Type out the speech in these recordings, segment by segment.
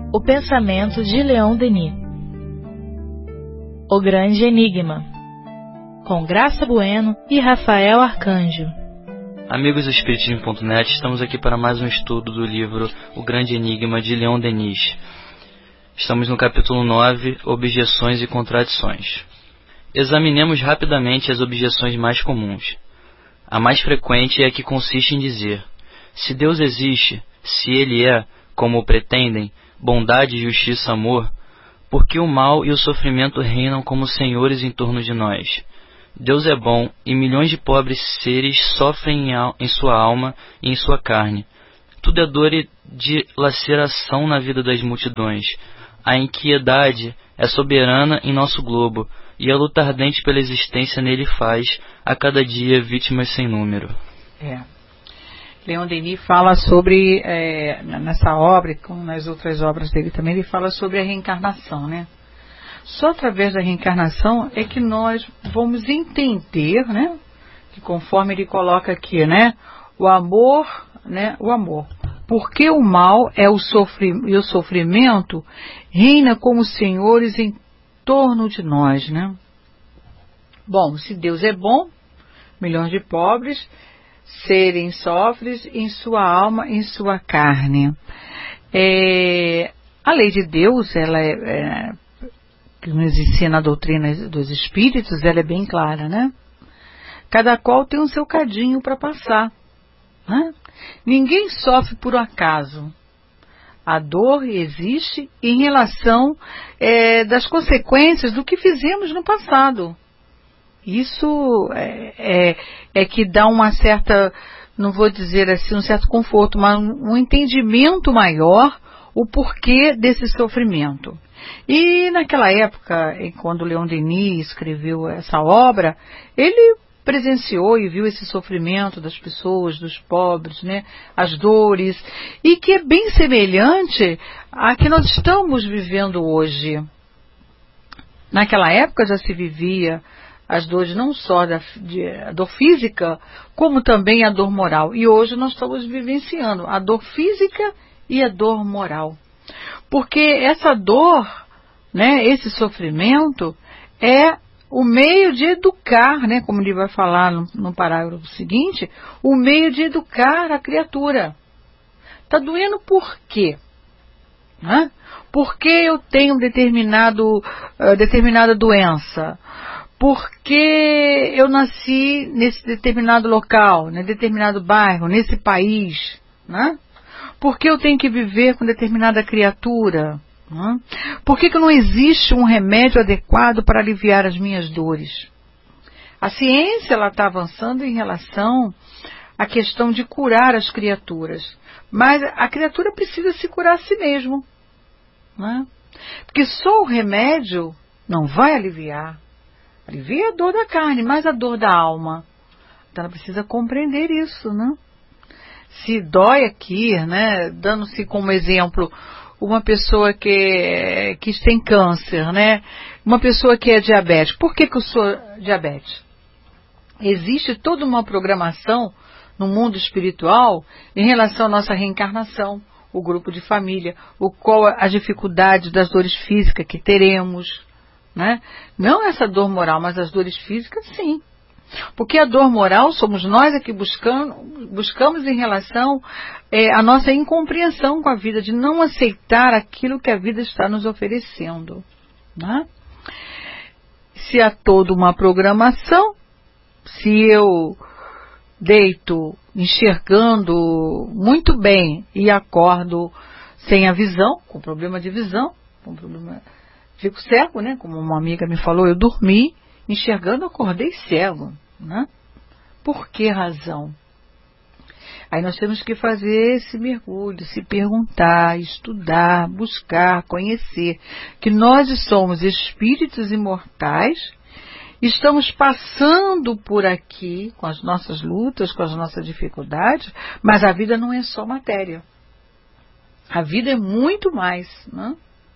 O pensamento de Leon Denis. O Grande Enigma, com Graça Bueno e Rafael Arcanjo. Amigos do Espiritismo.net, estamos aqui para mais um estudo do livro O Grande Enigma de Leon Denis. Estamos no capítulo 9, Objeções e Contradições. Examinemos rapidamente as objeções mais comuns. A mais frequente é a que consiste em dizer: se Deus existe, se Ele é, como o pretendem, bondade, justiça, amor, por que o mal e o sofrimento reinam como senhores em torno de nós? Deus é bom e milhões de pobres seres sofrem em sua alma e em sua carne. Tudo é dor e dilaceração na vida das multidões. A inquiedade é soberana em nosso globo, e a luta ardente pela existência nele faz, a cada dia, vítimas sem número. Leon Denis fala sobre, nessa obra, como nas outras obras dele também, ele fala sobre a reencarnação, né? Só através da reencarnação é que nós vamos entender, né? Que conforme ele coloca aqui, né? O amor, né? O amor. Porque o mal e o sofrimento reina como senhores em torno de nós, né? Bom, se Deus é bom, milhões de pobres serem sofres em sua alma, em sua carne. A lei de Deus, ela que nos ensina a doutrina dos espíritos, ela é bem clara, né? Cada qual tem o seu cadinho para passar, né? Ninguém sofre por acaso. A dor existe em relação das consequências do que fizemos no passado. Isso é que dá uma certa, não vou dizer assim, um certo conforto, mas um entendimento maior o porquê desse sofrimento. E naquela época, quando Leon Denis escreveu essa obra, ele presenciou e viu esse sofrimento das pessoas, dos pobres, né, as dores, e que é bem semelhante a que nós estamos vivendo hoje. Naquela época já se vivia as dores não só a dor física, como também a dor moral. E hoje nós estamos vivenciando a dor física e a dor moral. Porque essa dor, né, esse sofrimento, é o meio de educar, né, como ele vai falar no parágrafo seguinte, o meio de educar a criatura. Está doendo por quê? Né? Porque eu tenho determinada doença? Porque eu nasci nesse determinado local, nesse determinado bairro, nesse país, né? Porque eu tenho que viver com determinada criatura? Né? Por que não existe um remédio adequado para aliviar as minhas dores? A ciência está avançando em relação à questão de curar as criaturas, mas a criatura precisa se curar a si mesmo, né? Porque só o remédio não vai aliviar. Alivia a dor da carne, mas a dor da alma. Então ela precisa compreender isso, né? Se dói aqui, né? Dando-se como exemplo uma pessoa que tem câncer, né? Uma pessoa que é diabética. Por que eu sou diabética? Existe toda uma programação no mundo espiritual em relação à nossa reencarnação, o grupo de família, qual as dificuldades das dores físicas que teremos, né? Não essa dor moral, mas as dores físicas, sim. Porque a dor moral somos nós que buscamos em relação à nossa incompreensão com a vida, de não aceitar aquilo que a vida está nos oferecendo, né? Se há toda uma programação, se eu deito enxergando muito bem e acordo sem a visão, com problema de visão, com problema... Fico cego, né? Como uma amiga me falou, eu dormi enxergando, acordei cego, né? Por que razão? Aí nós temos que fazer esse mergulho, se perguntar, estudar, buscar, conhecer, que nós somos espíritos imortais, estamos passando por aqui com as nossas lutas, com as nossas dificuldades, mas a vida não é só matéria. A vida é muito mais, né?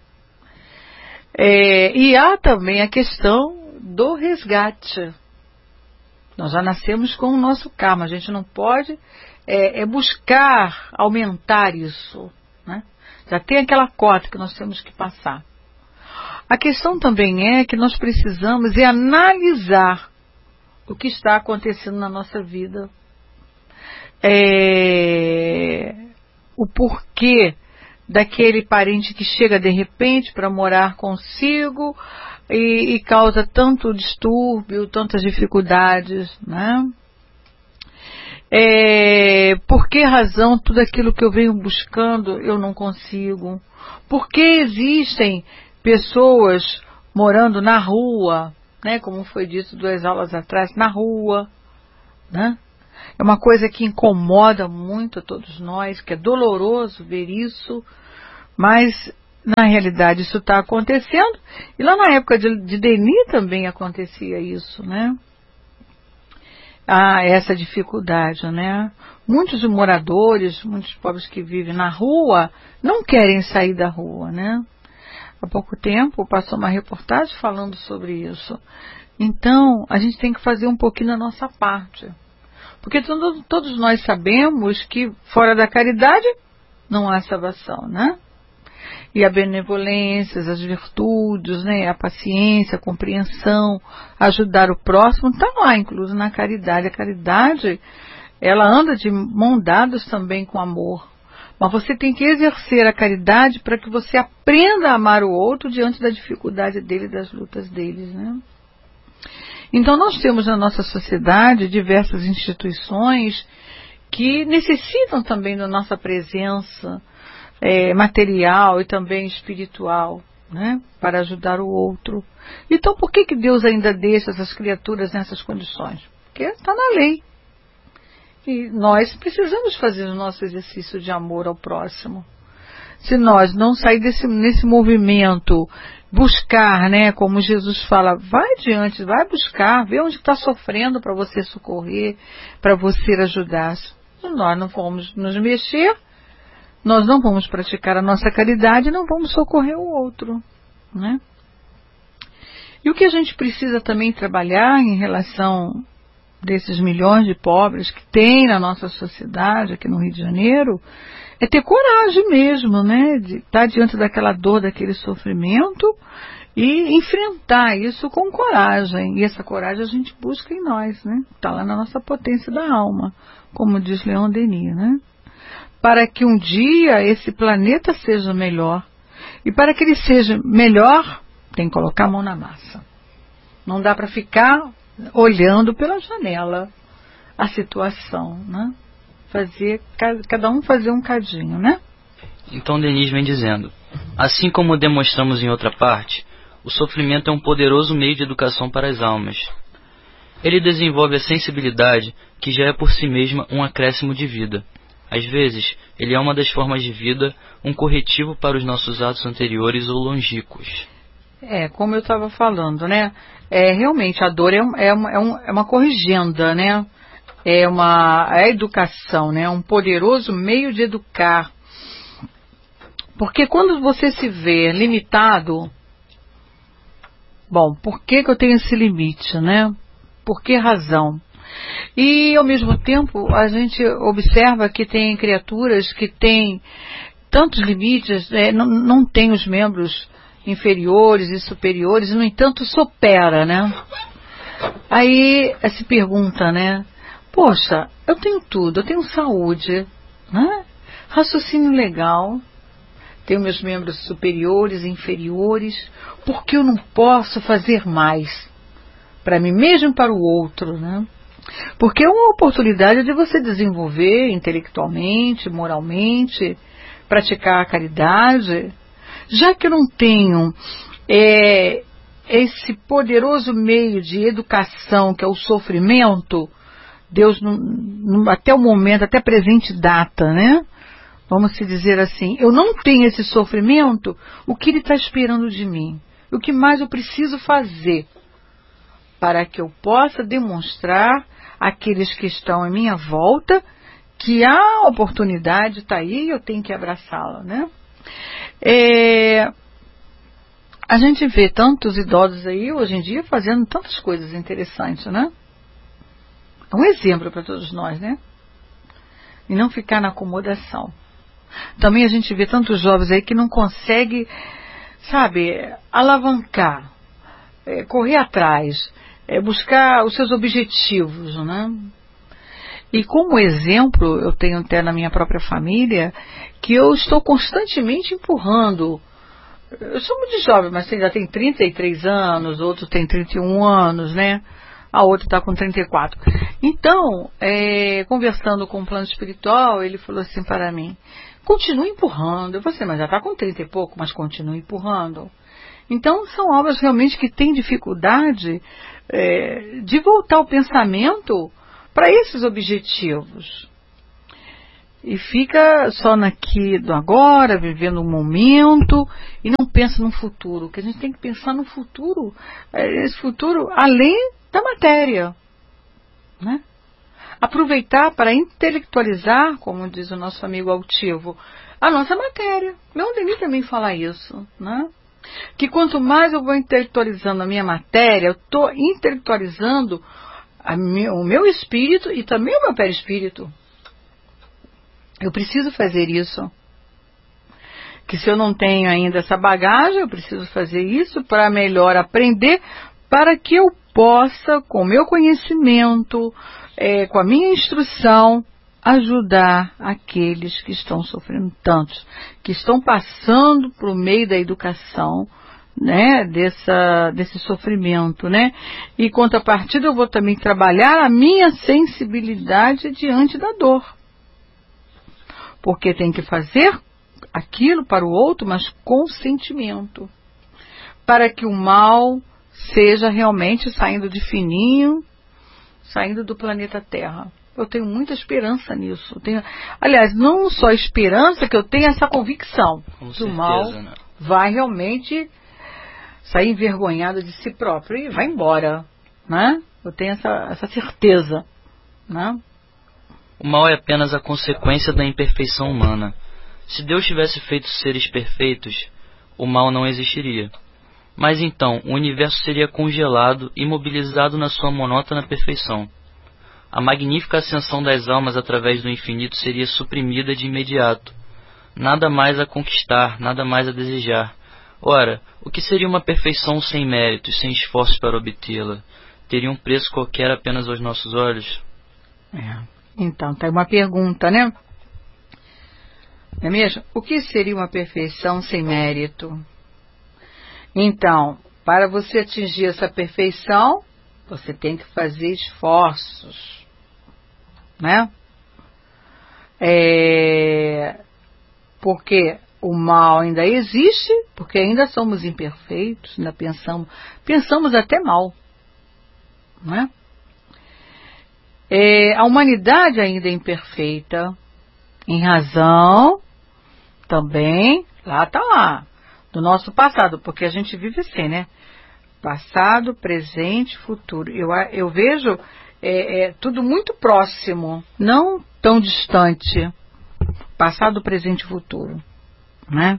E há também a questão do resgate. Nós já nascemos com o nosso karma, a gente não pode buscar aumentar isso, né? Já tem aquela cota que nós temos que passar. A questão também é que nós precisamos analisar o que está acontecendo na nossa vida, o porquê daquele parente que chega de repente para morar consigo e causa tanto distúrbio, tantas dificuldades, né? Por que razão tudo aquilo que eu venho buscando eu não consigo? Por que existem pessoas morando na rua, né? Como foi dito 2 aulas atrás, na rua, né? É uma coisa que incomoda muito a todos nós, que é doloroso ver isso, mas na realidade isso está acontecendo. E lá na época de Denis também acontecia isso, né? Essa dificuldade, né? Muitos moradores, muitos pobres que vivem na rua, não querem sair da rua, né? Há pouco tempo passou uma reportagem falando sobre isso. Então, a gente tem que fazer um pouquinho da nossa parte. Porque todos nós sabemos que fora da caridade não há salvação, né? E a benevolência, as virtudes, né? A paciência, a compreensão, ajudar o próximo, está lá incluso na caridade. A caridade, ela anda de mão dadas também com amor. Mas você tem que exercer a caridade para que você aprenda a amar o outro diante da dificuldade dele, das lutas deles, né? Então nós temos na nossa sociedade diversas instituições que necessitam também da nossa presença material e também espiritual, né, para ajudar o outro. Então por que Deus ainda deixa essas criaturas nessas condições? Porque está na lei. E nós precisamos fazer o nosso exercício de amor ao próximo. Se nós não sair nesse movimento, buscar, né, como Jesus fala, vai adiante, vai buscar, vê onde está sofrendo para você socorrer, para você ajudar. Se nós não formos nos mexer, nós não vamos praticar a nossa caridade e não vamos socorrer o outro, né? E o que a gente precisa também trabalhar em relação desses milhões de pobres que tem na nossa sociedade, aqui no Rio de Janeiro, é ter coragem mesmo, né, de estar diante daquela dor, daquele sofrimento e enfrentar isso com coragem. E essa coragem a gente busca em nós, né? Está lá na nossa potência da alma, como diz Leon Denis, né? Para que um dia esse planeta seja melhor. E para que ele seja melhor, tem que colocar a mão na massa. Não dá para ficar olhando pela janela a situação, né? Cada um fazer um cadinho, né? Então Denis vem dizendo: assim como demonstramos em outra parte, o sofrimento é um poderoso meio de educação para as almas. Ele desenvolve a sensibilidade que já é por si mesma um acréscimo de vida. Às vezes, ele é uma das formas de vida, um corretivo para os nossos atos anteriores ou longínquos. Como eu estava falando, né? Realmente, a dor é uma corrigenda, né? É a educação, né? Um poderoso meio de educar. Porque quando você se vê limitado, bom, por que eu tenho esse limite, né? Por que razão? E, ao mesmo tempo, a gente observa que tem criaturas que têm tantos limites, não tem os membros inferiores e superiores, no entanto, supera, né? Aí se pergunta, né? Poxa, eu tenho tudo, eu tenho saúde, né? Raciocínio legal, tenho meus membros superiores e inferiores, por que eu não posso fazer mais para mim mesmo e para o outro, né? Porque é uma oportunidade de você desenvolver intelectualmente, moralmente, praticar a caridade. Já que eu não tenho esse poderoso meio de educação que é o sofrimento, Deus, até o momento, até a presente data, né? Vamos se dizer assim, eu não tenho esse sofrimento, o que Ele está esperando de mim? O que mais eu preciso fazer para que eu possa demonstrar àqueles que estão em minha volta que a oportunidade está aí e eu tenho que abraçá-la, né? A gente vê tantos idosos aí hoje em dia fazendo tantas coisas interessantes, né? É um exemplo para todos nós, né? E não ficar na acomodação. Também a gente vê tantos jovens aí que não conseguem, sabe, alavancar, correr atrás, buscar os seus objetivos, né? E como exemplo, eu tenho até na minha própria família, que eu estou constantemente empurrando. Eu sou muito jovem, mas já tem 33 anos, outro tem 31 anos, né? A outra está com 34. Então, conversando com o plano espiritual, ele falou assim para mim, continue empurrando. Eu falei assim, mas já está com 30 e pouco, mas continue empurrando. Então, são obras realmente que têm dificuldade de voltar o pensamento para esses objetivos. E fica só naqui do agora, vivendo o momento, e não pensa no futuro. Que a gente tem que pensar no futuro, esse futuro além da matéria, né? Aproveitar para intelectualizar, como diz o nosso amigo altivo, a nossa matéria. Leon Denis também fala isso, né? Que quanto mais eu vou intelectualizando a minha matéria, eu estou intelectualizando o meu espírito e também o meu perispírito. Eu preciso fazer isso. Que se eu não tenho ainda essa bagagem, eu preciso fazer isso para melhor aprender, para que eu possa, com o meu conhecimento, com a minha instrução, ajudar aqueles que estão sofrendo tantos, que estão passando por meio da educação, né, desse sofrimento, né? E contrapartida eu vou também trabalhar a minha sensibilidade diante da dor. Porque tem que fazer aquilo para o outro, mas com sentimento. Para que o mal seja realmente saindo de fininho, saindo do planeta Terra. Eu tenho muita esperança nisso. Aliás, não só esperança, que eu tenho essa convicção. Que o mal, né, vai realmente sair envergonhado de si próprio e vai embora, né? Eu tenho essa certeza, né? O mal é apenas a consequência da imperfeição humana. Se Deus tivesse feito seres perfeitos, o mal não existiria. Mas então, o universo seria congelado, imobilizado na sua monótona perfeição. A magnífica ascensão das almas através do infinito seria suprimida de imediato. Nada mais a conquistar, nada mais a desejar. Ora, o que seria uma perfeição sem méritos, sem esforços para obtê-la? Teria um preço qualquer apenas aos nossos olhos? Então, tá aí uma pergunta, né? Não é mesmo? O que seria uma perfeição sem mérito? Então, para você atingir essa perfeição, você tem que fazer esforços, né? Porque o mal ainda existe, porque ainda somos imperfeitos, ainda pensamos até mal, né? A humanidade ainda é imperfeita, em razão também, lá, do nosso passado, porque a gente vive assim, né? Passado, presente, futuro. Eu vejo tudo muito próximo, não tão distante. Passado, presente e futuro, né?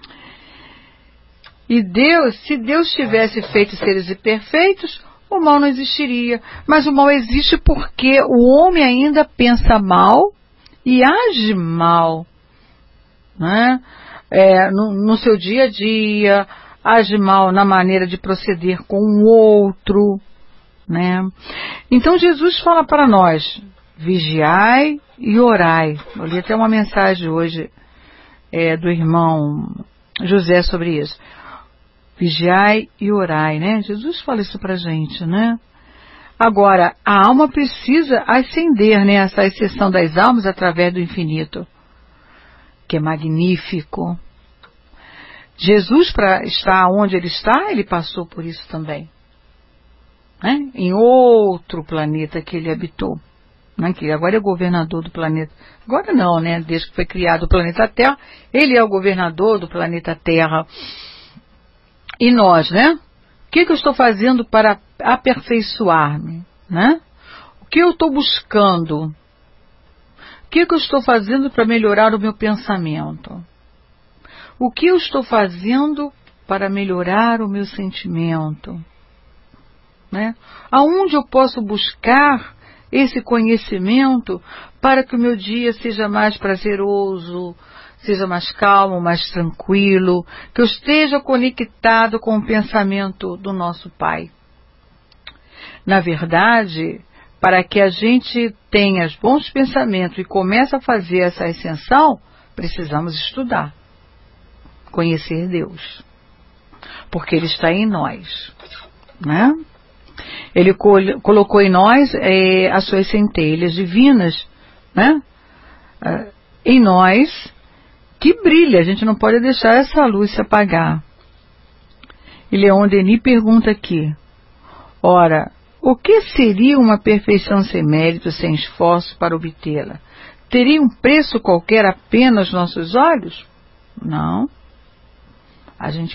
E se Deus tivesse feito seres imperfeitos, o mal não existiria. Mas o mal existe porque o homem ainda pensa mal e age mal, né? No seu dia a dia, age mal na maneira de proceder com o outro, né? Então Jesus fala para nós, vigiai e orai. Eu li até uma mensagem hoje do irmão José sobre isso. Vigiai e orai, né? Jesus fala isso pra gente, né? Agora, a alma precisa ascender, né? Essa ascensão das almas através do infinito, que é magnífico. Jesus, para estar onde ele está, ele passou por isso também, né? Em outro planeta que ele habitou, né? Que agora é governador do planeta. Agora não, né? Desde que foi criado o planeta Terra, ele é o governador do planeta Terra. E nós, né? O que eu estou fazendo para aperfeiçoar-me, né? O que eu estou buscando? O que eu estou fazendo para melhorar o meu pensamento? O que eu estou fazendo para melhorar o meu sentimento, né? Aonde eu posso buscar esse conhecimento para que o meu dia seja mais prazeroso, seja mais calmo, mais tranquilo, que eu esteja conectado com o pensamento do nosso Pai. Na verdade, para que a gente tenha os bons pensamentos e comece a fazer essa ascensão, precisamos estudar, conhecer Deus, porque Ele está em nós, né? Ele colocou em nós as suas centelhas divinas, né? Em nós, que brilha, a gente não pode deixar essa luz se apagar. E Leon Denis pergunta aqui, ora, o que seria uma perfeição sem mérito, sem esforço para obtê-la? Teria um preço qualquer apenas aos nossos olhos? Não. A gente